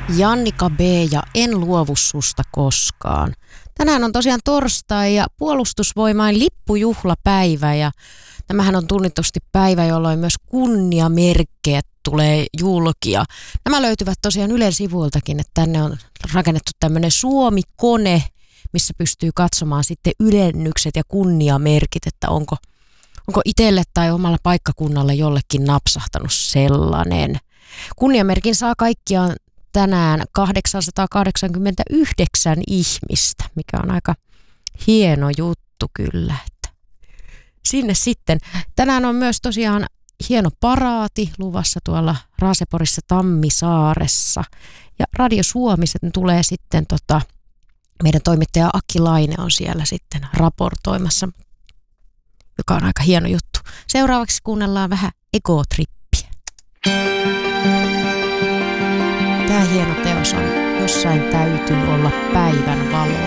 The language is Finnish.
Jannika B. ja En luovu susta koskaan. Tänään on tosiaan torstai ja Puolustusvoimain lippujuhlapäivä ja tämähän on tunnetusti päivä, jolloin myös kunniamerkkejä tulee julkia. Nämä löytyvät tosiaan Ylen sivuiltakin, että tänne on rakennettu tämmöinen Suomi-kone, missä pystyy katsomaan sitten ylennykset ja kunniamerkit, että onko itselle tai omalla paikkakunnalle jollekin napsahtanut sellainen. Kunniamerkin saa kaikkiaan tänään 889 ihmistä, mikä on aika hieno juttu kyllä. Että sinne sitten. Tänään on myös tosiaan hieno paraati luvassa tuolla Raaseporissa Tammisaaressa. Ja Radio Suomi sen tulee sitten, meidän toimittaja Aki Laine on siellä sitten raportoimassa, joka on aika hieno juttu. Seuraavaksi kuunnellaan vähän Egotrippiä. Tämä hieno teos on Jossain täytyy olla päivän valo.